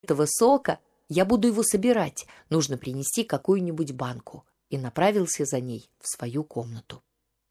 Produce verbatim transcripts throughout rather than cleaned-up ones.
этого сока, я буду его собирать. Нужно принести какую-нибудь банку». И направился за ней в свою комнату.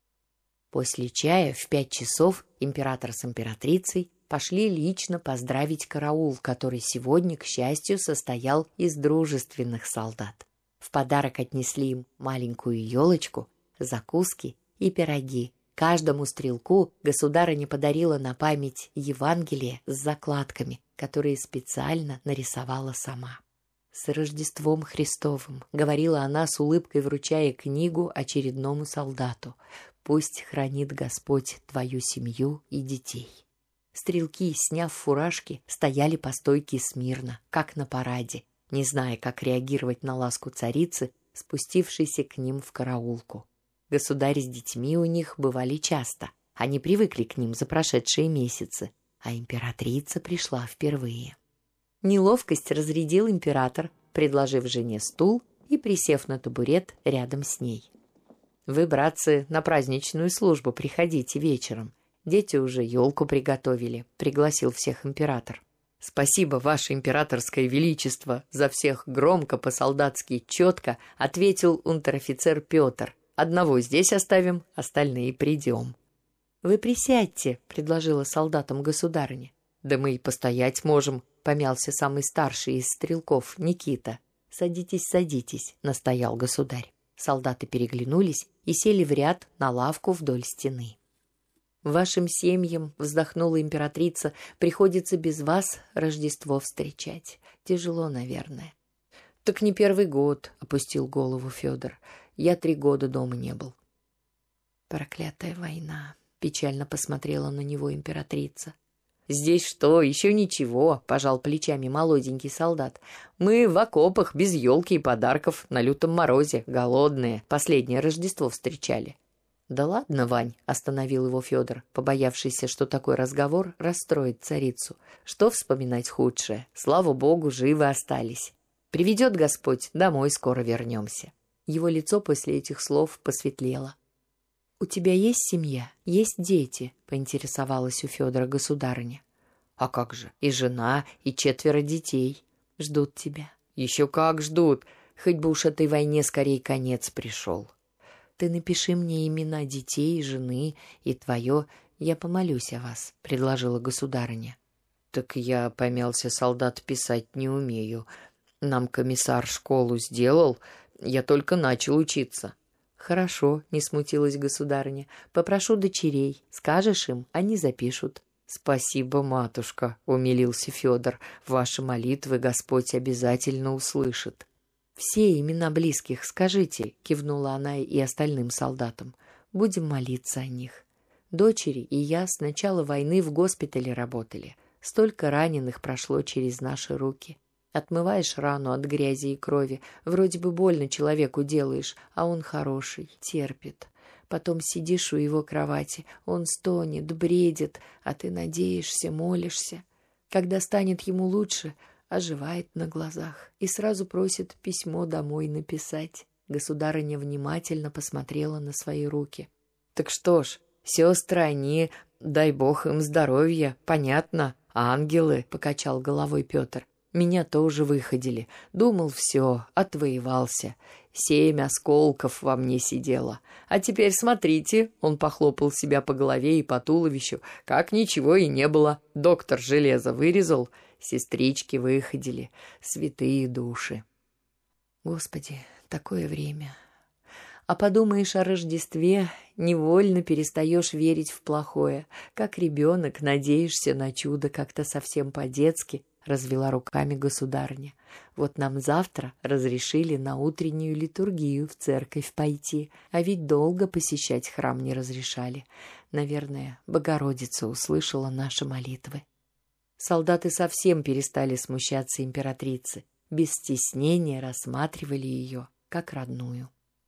После чая в пять часов император с императрицей пошли лично поздравить караул, который сегодня, к счастью, состоял из дружественных солдат. В подарок отнесли им маленькую елочку, закуски и пироги. Каждому стрелку государыня подарила на память Евангелие с закладками, которые специально нарисовала сама. «С Рождеством Христовым», — говорила она с улыбкой, вручая книгу очередному солдату. «Пусть хранит Господь твою семью и детей». Стрелки, сняв фуражки, стояли по стойке смирно, как на параде, не зная, как реагировать на ласку царицы, спустившейся к ним в караулку. Государь с детьми у них бывали часто, они привыкли к ним за прошедшие месяцы, а императрица пришла впервые. Неловкость разрядил император, предложив жене стул и присев на табурет рядом с ней. «Вы, братцы, на праздничную службу приходите вечером. Дети уже елку приготовили», — пригласил всех император. «Спасибо, ваше императорское величество!» — за всех громко, по-солдатски четко ответил унтер-офицер Петр. «Одного здесь оставим, остальные придем». «Вы присядьте», — предложила солдатам государыня. «Да мы и постоять можем», — помялся самый старший из стрелков, Никита. «Садитесь, садитесь», — настоял государь. Солдаты переглянулись и сели в ряд на лавку вдоль стены. «Вашим семьям, — вздохнула императрица, — приходится без вас Рождество встречать. Тяжело, наверное». «Так не первый год», — опустил голову Федор. «Я три года дома не был». «Проклятая война», — печально посмотрела на него императрица. «Здесь что, еще ничего», — пожал плечами молоденький солдат. «Мы в окопах, без елки и подарков, на лютом морозе, голодные, последнее Рождество встречали». «Да ладно, Вань», — остановил его Федор, побоявшийся, что такой разговор расстроит царицу. «Что вспоминать худшее? Слава богу, живы остались. Приведет Господь, домой скоро вернемся». Его лицо после этих слов посветлело. «У тебя есть семья? Есть дети?» — поинтересовалась у Федора государыня. «А как же? И жена, и четверо детей. Ждут тебя». «Еще как ждут. Хоть бы уж этой войне скорее конец пришел». «Ты напиши мне имена детей, жены и твое. Я помолюсь о вас», — предложила государыня. «Так я, — помялся солдат, — писать не умею. Нам комиссар школу сделал, я только начал учиться». «Хорошо», — не смутилась государыня. «Попрошу дочерей. Скажешь им, они запишут». «Спасибо, матушка», — умилился Федор. «Ваши молитвы Господь обязательно услышит». «Все имена близких скажите», — кивнула она и остальным солдатам. «Будем молиться о них. Дочери и я с начала войны в госпитале работали. Столько раненых прошло через наши руки. Отмываешь рану от грязи и крови, вроде бы больно человеку делаешь, а он хороший, терпит. Потом сидишь у его кровати, он стонет, бредит, а ты надеешься, молишься. Когда станет ему лучше, оживает на глазах и сразу просит письмо домой написать». Государыня внимательно посмотрела на свои руки. «Так что ж, сестры они, дай бог им здоровья, понятно, ангелы», — покачал головой Петр. «Меня тоже выходили. Думал, все, отвоевался. Семь осколков во мне сидело. А теперь смотрите», — он похлопал себя по голове и по туловищу, «как ничего и не было. Доктор железо вырезал, сестрички выходили, святые души». Господи, такое время. А подумаешь о Рождестве, невольно перестаешь верить в плохое. Как ребенок надеешься на чудо, как-то совсем по-детски, — развела руками государыня. «Вот нам завтра разрешили на утреннюю литургию в церковь пойти, а ведь долго посещать храм не разрешали. Наверное, Богородица услышала наши молитвы». Солдаты совсем перестали смущаться императрицы, без стеснения рассматривали ее как родную.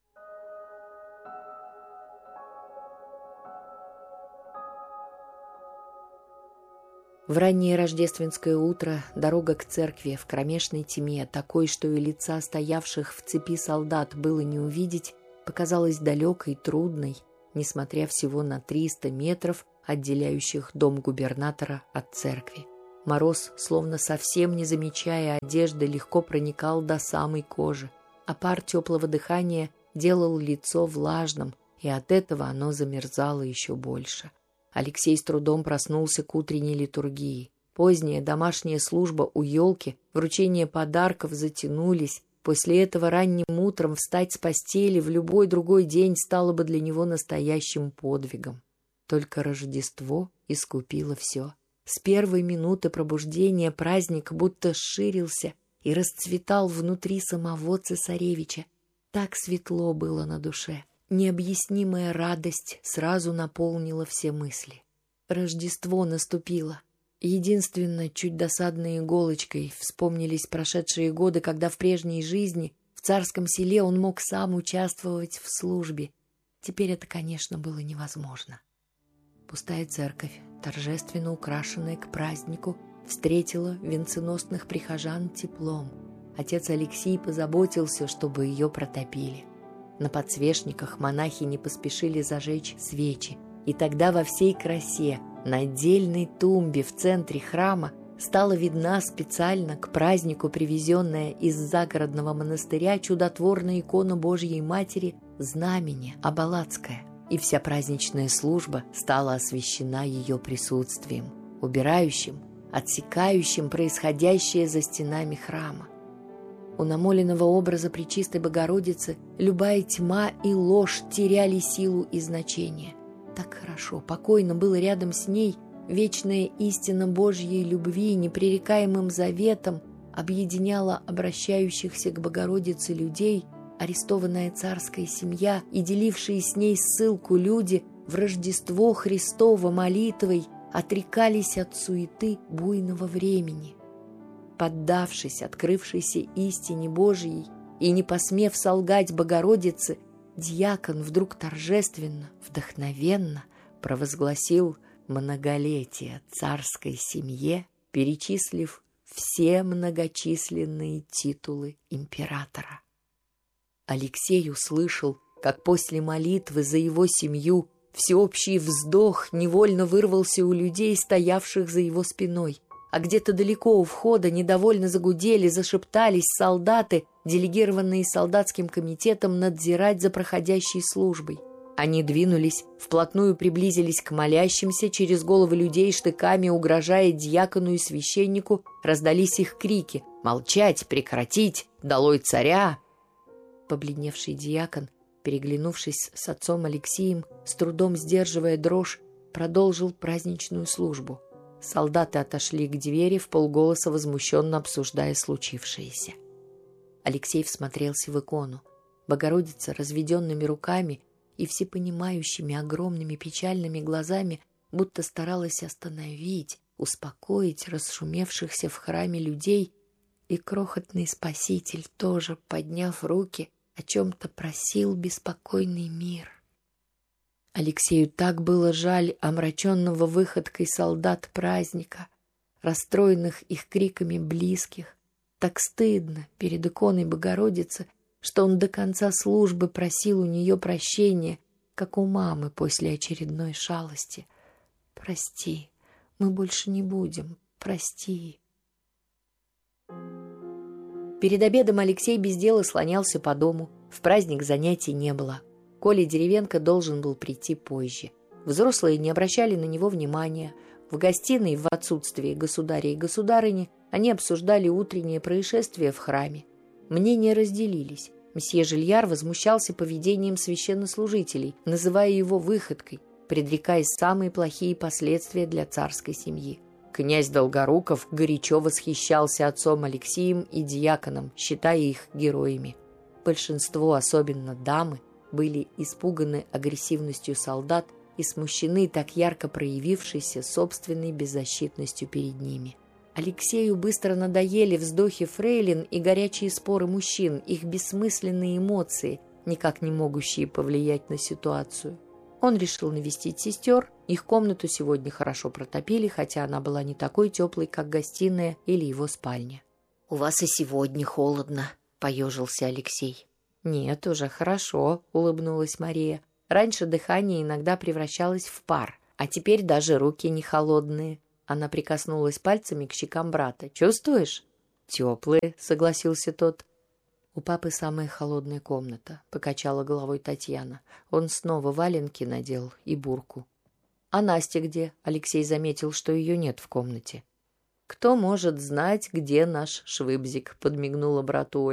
В раннее рождественское утро дорога к церкви в кромешной тьме, такой, что и лица стоявших в цепи солдат было не увидеть, показалась далекой, трудной, несмотря всего на триста метров, отделяющих дом губернатора от церкви. Мороз, словно совсем не замечая одежды, легко проникал до самой кожи, а пар теплого дыхания делал лицо влажным, и от этого оно замерзало еще больше. Алексей с трудом проснулся к утренней литургии. Поздняя домашняя служба у елки, вручение подарков затянулись. После этого ранним утром встать с постели в любой другой день стало бы для него настоящим подвигом. Только Рождество искупило все. С первой минуты пробуждения праздник будто ширился и расцветал внутри самого цесаревича. Так светло было на душе. Необъяснимая радость сразу наполнила все мысли. Рождество наступило. Единственно, чуть досадной иголочкой вспомнились прошедшие годы, когда в прежней жизни в царском селе он мог сам участвовать в службе. Теперь это, конечно, было невозможно. Пустая церковь, торжественно украшенная к празднику, встретила венценосных прихожан теплом. Отец Алексий позаботился, чтобы ее протопили. На подсвечниках монахи не поспешили зажечь свечи, и тогда во всей красе на отдельной тумбе в центре храма стала видна специально к празднику привезенная из загородного монастыря чудотворная икона Божьей Матери Знамение Абалацкое, и вся праздничная служба стала освящена ее присутствием, убирающим, отсекающим происходящее за стенами храма. У намоленного образа Пречистой Богородицы любая тьма и ложь теряли силу и значение. Так хорошо, покойно было рядом с ней вечная истина Божьей любви, непререкаемым заветом объединяла обращающихся к Богородице людей, арестованная царская семья и делившие с ней ссылку люди в Рождество Христово молитвой отрекались от суеты буйного времени. Поддавшись открывшейся истине Божьей и не посмев солгать Богородице, дьякон вдруг торжественно, вдохновенно провозгласил многолетие царской семье, перечислив все многочисленные титулы императора. Алексей услышал, как после молитвы за его семью всеобщий вздох невольно вырвался у людей, стоявших за его спиной. А где-то далеко у входа недовольно загудели, зашептались солдаты, делегированные солдатским комитетом надзирать за проходящей службой. Они двинулись, вплотную приблизились к молящимся, через головы людей штыками угрожая дьякону и священнику, раздались их крики: «Молчать! Прекратить! Долой царя!» Побледневший дьякон, переглянувшись с отцом Алексием, с трудом сдерживая дрожь, продолжил праздничную службу. Солдаты отошли к двери, вполголоса возмущенно обсуждая случившееся. Алексей всмотрелся в икону. Богородица разведенными руками и всепонимающими огромными печальными глазами будто старалась остановить, успокоить расшумевшихся в храме людей, и крохотный Спаситель тоже, подняв руки, о чем-то просил беспокойный мир. Алексею так было жаль омраченного выходкой солдат праздника, расстроенных их криками близких, так стыдно перед иконой Богородицы, что он до конца службы просил у нее прощения, как у мамы после очередной шалости. «Прости, мы больше не будем, прости». Перед обедом Алексей без дела слонялся по дому. В праздник занятий не было. Коля Деревенко должен был прийти позже. Взрослые не обращали на него внимания. В гостиной, в отсутствии государя и государыни, они обсуждали утреннее происшествие в храме. Мнения разделились. Мсье Жильяр возмущался поведением священнослужителей, называя его выходкой, предрекая самые плохие последствия для царской семьи. Князь Долгоруков горячо восхищался отцом Алексием и дьяконом, считая их героями. Большинство, особенно дамы, были испуганы агрессивностью солдат и смущены так ярко проявившейся собственной беззащитностью перед ними. Алексею быстро надоели вздохи фрейлин и горячие споры мужчин, их бессмысленные эмоции, никак не могущие повлиять на ситуацию. Он решил навестить сестер, их комнату сегодня хорошо протопили, хотя она была не такой теплой, как гостиная или его спальня. «У вас и сегодня холодно», — поежился Алексей. «Нет, уже хорошо», — улыбнулась Мария. «Раньше дыхание иногда превращалось в пар, а теперь даже руки не холодные. Она прикоснулась пальцами к щекам брата. «Чувствуешь?» «Теплые», — согласился тот. «У папы самая холодная комната», — покачала головой Татьяна. Он снова валенки надел и бурку. «А Настя где?» — Алексей заметил, что ее нет в комнате. «Кто может знать, где наш Швыбзик?» — подмигнула брату Оля.